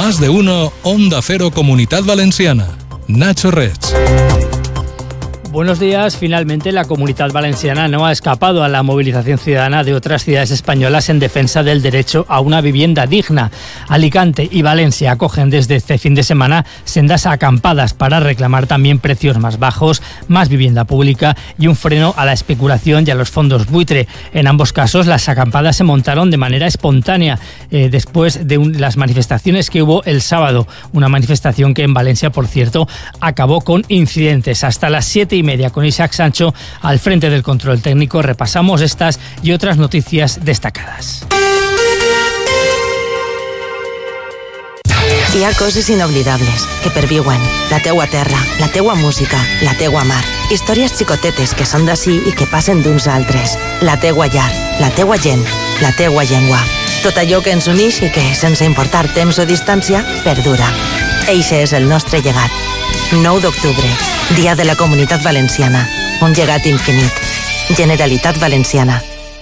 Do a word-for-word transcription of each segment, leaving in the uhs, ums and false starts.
Más de uno, Onda Cero Comunidad Valenciana. Nacho Rech. Buenos días. Finalmente, la Comunidad Valenciana no ha escapado a la movilización ciudadana de otras ciudades españolas en defensa del derecho a una vivienda digna. Alicante y Valencia acogen desde este fin de semana sendas acampadas para reclamar también precios más bajos, más vivienda pública y un freno a la especulación y a los fondos buitre. En ambos casos, las acampadas se montaron de manera espontánea eh, después de un, las manifestaciones que hubo el sábado. Una manifestación que en Valencia, por cierto, acabó con incidentes. Hasta las siete y media con Isaac Sancho al frente del control técnico. Repasamos estas y otras noticias destacadas. Hi ha coses inoblidables que perviuen. La teua terra, la teua música, la teua mar. Històries xicotetes que són d'ací i que passen d'uns a altres. La teua llar, la teua gent, la teua llengua. Tot allò que ens uneix i que, sense importar temps o distància, perdura. Eixe és el nostre llegat. nou d'octubre, Dia de la Comunitat Valenciana. Un llegat infinit. Generalitat Valenciana.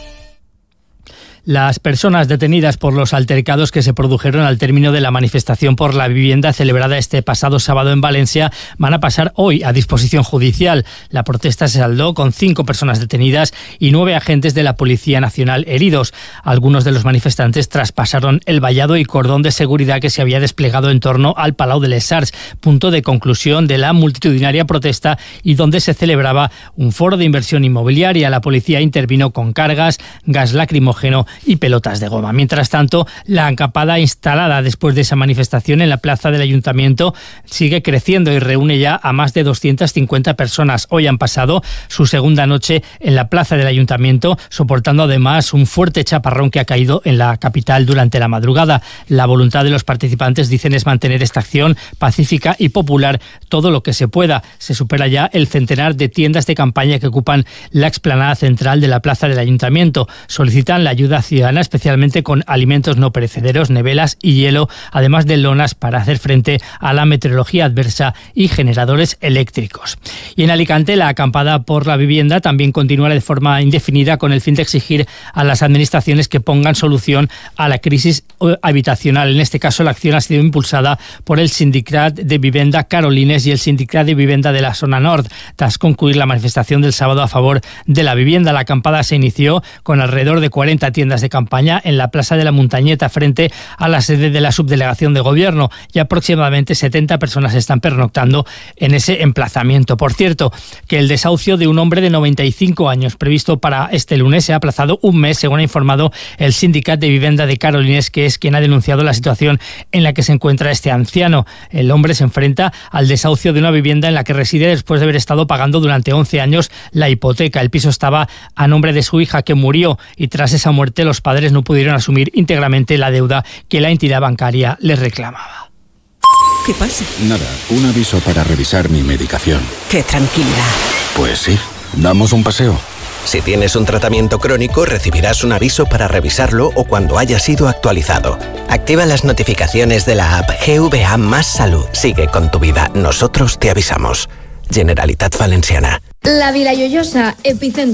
Las personas detenidas por los altercados que se produjeron al término de la manifestación por la vivienda celebrada este pasado sábado en Valencia van a pasar hoy a disposición judicial. La protesta se saldó con cinco personas detenidas y nueve agentes de la Policía Nacional heridos. Algunos de los manifestantes traspasaron el vallado y cordón de seguridad que se había desplegado en torno al Palau de les Arts, punto de conclusión de la multitudinaria protesta y donde se celebraba un foro de inversión inmobiliaria. La policía intervino con cargas, gas lacrimógeno y pelotas de goma. Mientras tanto, la acampada instalada después de esa manifestación en la plaza del Ayuntamiento sigue creciendo y reúne ya a más de doscientas cincuenta personas. Hoy han pasado su segunda noche en la plaza del Ayuntamiento, soportando además un fuerte chaparrón que ha caído en la capital durante la madrugada. La voluntad de los participantes, dicen, es mantener esta acción pacífica y popular todo lo que se pueda. Se supera ya el centenar de tiendas de campaña que ocupan la explanada central de la plaza del Ayuntamiento. Solicitan la ayuda ciudadana, especialmente con alimentos no perecederos, nevelas y hielo, además de lonas para hacer frente a la meteorología adversa y generadores eléctricos. Y en Alicante, la acampada por la vivienda también continúa de forma indefinida con el fin de exigir a las administraciones que pongan solución a la crisis habitacional. En este caso, la acción ha sido impulsada por el Sindicat de Vivienda Carolines y el Sindicat de Vivienda de la Zona Nord. Tras concluir la manifestación del sábado a favor de la vivienda, la acampada se inició con alrededor de cuarenta tiendas de campaña en la Plaza de la Montañeta frente a la sede de la subdelegación de gobierno y aproximadamente setenta personas están pernoctando en ese emplazamiento. Por cierto, que el desahucio de un hombre de noventa y cinco años previsto para este lunes se ha aplazado un mes, según ha informado el Sindicat de Vivienda de Carolines, que es quien ha denunciado la situación en la que se encuentra este anciano. El hombre se enfrenta al desahucio de una vivienda en la que reside después de haber estado pagando durante once años la hipoteca. El piso estaba a nombre de su hija, que murió, y tras esa muerte los padres no pudieron asumir íntegramente la deuda que la entidad bancaria les reclamaba. ¿Qué pasa? Nada, un aviso para revisar mi medicación. Qué tranquilidad. Pues sí, ¿damos un paseo? Si tienes un tratamiento crónico, recibirás un aviso para revisarlo o cuando haya sido actualizado. Activa las notificaciones de la app G V A más Salud. Sigue con tu vida. Nosotros te avisamos. Generalitat Valenciana. La Vila Lloyosa, epicentro